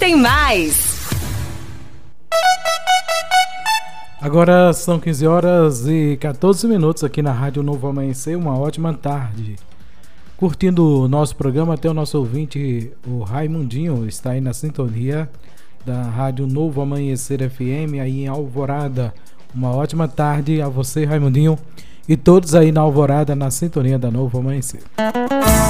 tem mais. Agora são 15 horas e 14 minutos aqui na Rádio Novo Amanhecer. Uma ótima tarde. Curtindo o nosso programa, até o nosso ouvinte, o Raimundinho, está aí na sintonia da Rádio Novo Amanhecer FM, aí em Alvorada. Uma ótima tarde a você, Raimundinho, e todos aí na Alvorada, na sintonia da Novo Amanhecer.